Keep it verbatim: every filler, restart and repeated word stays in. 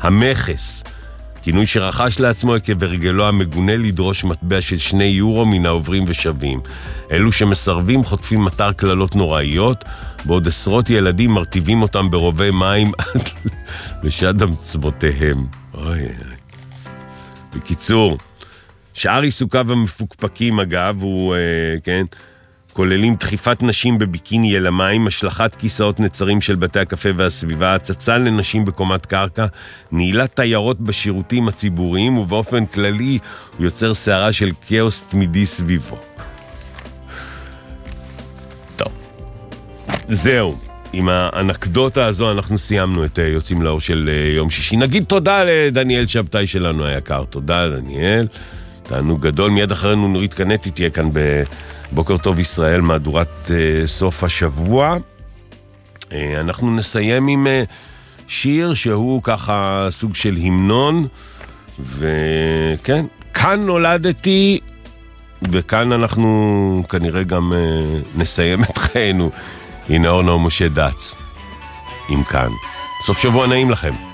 המכס, כינוי שרכש לעצמו עקב הרגלו המגונה לדרוש מטבע של שני יורו מן העוברים ושווים. אלו שמסרבים חוטפים מטר כללות נוראיות, בעוד עשרות ילדים מרטיבים אותם ברובי מים עד לשד המצוותיהם. אוי אוי. בקיצור, שאר עיסוקיו המפוקפקים אגב, הוא, אה, כן, כוללים דחיפת נשים בביקיני אל המים, השלכת כיסאות נצרים של בתי הקפה והסביבה, הצצה לנשים בקומת קרקע, נעילת תיירות בשירותים הציבוריים, ובאופן כללי הוא יוצר שערה של כאוס תמידי סביבו. טוב. זהו. עם האנקדוטה הזו אנחנו סיימנו את יוצאים לאור של יום שישי. נגיד תודה לדניאל שבתאי שלנו היקר. תודה דניאל. תענוג גדול. מיד אחרינו נורית קנטי תהיה כאן בבוקר טוב ישראל, מהדורת uh, סוף השבוע. Uh, אנחנו נסיים עם uh, שיר שהוא ככה סוג של המנון, וכן, כאן נולדתי, וכאן אנחנו כנראה גם uh, נסיים את חיינו. הנה אורנה ומשה דץ עם כאן. סוף שבוע נעים לכם.